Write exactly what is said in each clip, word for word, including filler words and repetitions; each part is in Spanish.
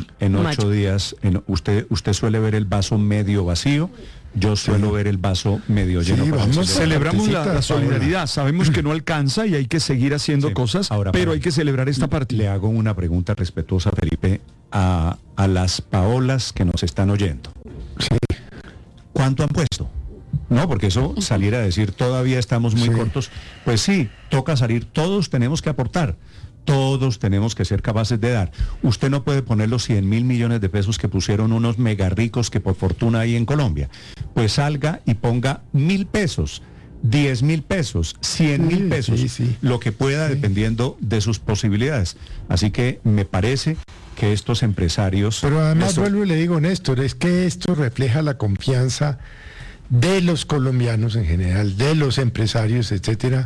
en, en ocho Mayo. días, en, usted, usted suele ver el vaso medio vacío, yo suelo Sí. ver el vaso medio lleno. Sí, para vamos, celebrar. Celebramos la, la Paola. solidaridad, sabemos que no alcanza y hay que seguir haciendo Sí. cosas, Ahora, pero para- hay que celebrar esta Le partida. hago una pregunta respetuosa, Felipe, a, a las Paolas que nos están oyendo. Sí. ¿Cuánto han puesto? No, porque eso salir a decir todavía estamos muy Sí. cortos. Pues sí, toca salir, todos tenemos que aportar, todos tenemos que ser capaces de dar. Usted no puede poner los cien mil millones de pesos que pusieron unos mega ricos que por fortuna hay en Colombia. Pues salga y ponga mil pesos, diez mil pesos, cien mil Sí, pesos, sí, sí. lo que pueda Sí. dependiendo de sus posibilidades. Así que me parece que estos empresarios... Pero además Néstor, vuelvo y le digo, Néstor, es que esto refleja la confianza de los colombianos en general, de los empresarios, etcétera,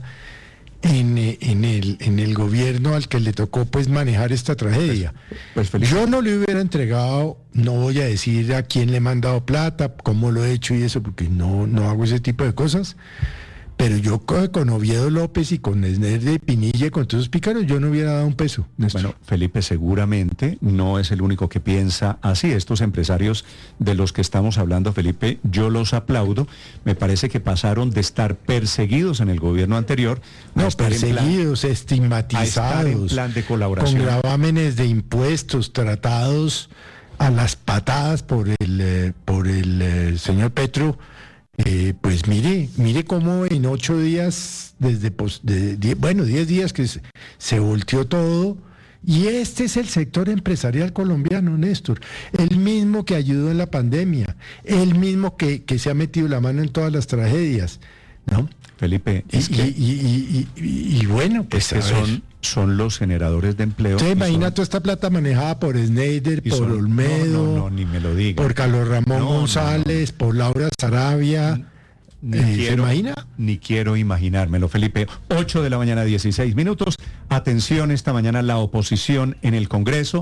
en, eh, en el en el gobierno al que le tocó pues manejar esta tragedia. pues Felipe, Yo no le hubiera entregado, no voy a decir a quién le he mandado plata, cómo lo he hecho y eso, porque no, no hago ese tipo de cosas. Pero yo co- con Oviedo López y con Esner de Pinilla y con todos esos pícaros, yo no hubiera dado un peso, Néstor. Bueno, Felipe seguramente no es el único que piensa así. Estos empresarios de los que estamos hablando, Felipe, yo los aplaudo. Me parece que pasaron de estar perseguidos en el gobierno anterior a No, estar en plan- perseguidos, a estar en estigmatizados, plan de con colaboración. gravámenes de impuestos, tratados a las patadas por el eh, por el eh, señor Petro. Eh, pues mire, mire cómo en ocho días, desde pos- de, die- bueno, diez días que se, se volteó todo, y este es el sector empresarial colombiano, Néstor, el mismo que ayudó en la pandemia, el mismo que, que se ha metido la mano en todas las tragedias, ¿no? Felipe, Y, es que, y, y- y- y- y bueno, pues es que a ver. son, son los generadores de empleo. Usted y imagina son- toda esta plata manejada por Snyder, y por son- Olmedo, No, no, no, ni me lo diga. por Carlos Ramón No, no, no, González, por Laura Sarabia. Ni Eh, ¿se quiero, imagina? Ni quiero imaginármelo, Felipe. ocho de la mañana, dieciséis minutos. Atención, esta mañana la oposición en el Congreso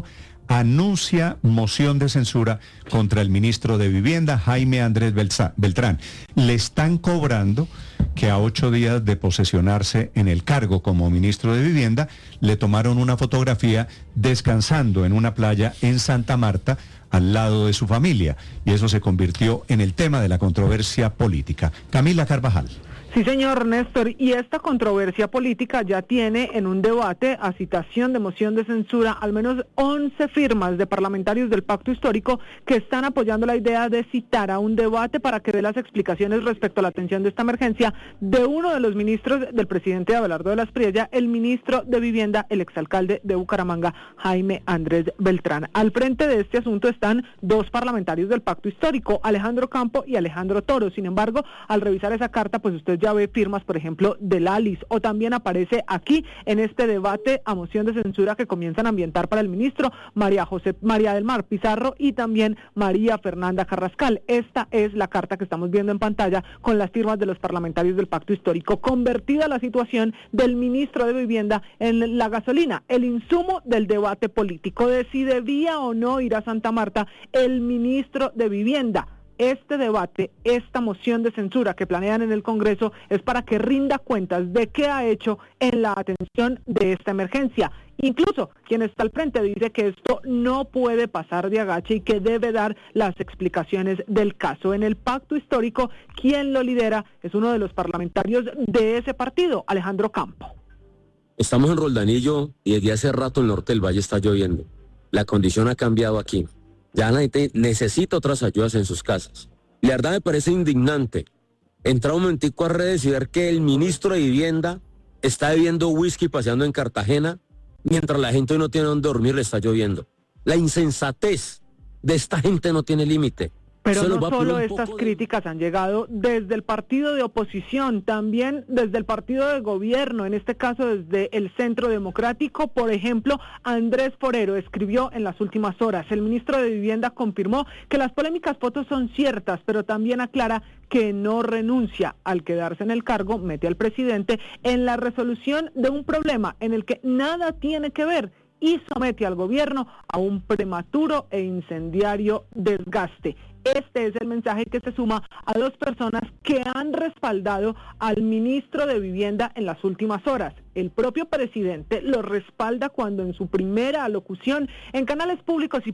anuncia moción de censura contra el ministro de Vivienda, Jaime Andrés Belza- Beltrán. Le están cobrando que a ocho días de posesionarse en el cargo como ministro de Vivienda, le tomaron una fotografía descansando en una playa en Santa Marta, al lado de su familia, y eso se convirtió en el tema de la controversia política. Camila Carvajal. Sí, señor Néstor, y esta controversia política ya tiene en un debate a citación de moción de censura al menos once firmas de parlamentarios del Pacto Histórico que están apoyando la idea de citar a un debate para que dé las explicaciones respecto a la atención de esta emergencia de uno de los ministros del presidente Abelardo de la Espriella, el ministro de Vivienda, el exalcalde de Bucaramanga, Jaime Andrés Beltrán. Al frente de este asunto están dos parlamentarios del Pacto Histórico, Alejandro Campo y Alejandro Toro. Sin embargo, al revisar esa carta, pues usted ya ve firmas, por ejemplo, del ALIS, o también aparece aquí en este debate a moción de censura que comienzan a ambientar para el ministro María José María del Mar Pizarro y también María Fernanda Carrascal. Esta es la carta que estamos viendo en pantalla con las firmas de los parlamentarios del Pacto Histórico. Convertida la situación del ministro de Vivienda en la gasolina, el insumo del debate político de si debía o no ir a Santa Marta el ministro de Vivienda. Este debate, esta moción de censura que planean en el Congreso es para que rinda cuentas de qué ha hecho en la atención de esta emergencia. Incluso quien está al frente dice que esto no puede pasar de agache y que debe dar las explicaciones del caso. En el Pacto Histórico, quien lo lidera es uno de los parlamentarios de ese partido, Alejandro Campo. Estamos en Roldanillo y desde hace rato el norte del valle está lloviendo. La condición ha cambiado aquí. Ya la gente necesita otras ayudas en sus casas. La verdad me parece indignante entrar un momentico a redes y ver que el ministro de Vivienda está bebiendo whisky paseando en Cartagena mientras la gente hoy no tiene dónde dormir, le está lloviendo. La insensatez de esta gente no tiene límite. Pero Se no los va a poner solo un estas poco de- críticas han llegado desde el partido de oposición, también desde el partido de gobierno, en este caso desde el Centro Democrático. Por ejemplo, Andrés Forero escribió en las últimas horas: el ministro de Vivienda confirmó que las polémicas fotos son ciertas, pero también aclara que no renuncia. Al quedarse en el cargo, mete al presidente en la resolución de un problema en el que nada tiene que ver y somete al gobierno a un prematuro e incendiario desgaste. Este es el mensaje que se suma a dos personas que han respaldado al ministro de Vivienda en las últimas horas. El propio presidente lo respalda cuando en su primera alocución en canales públicos y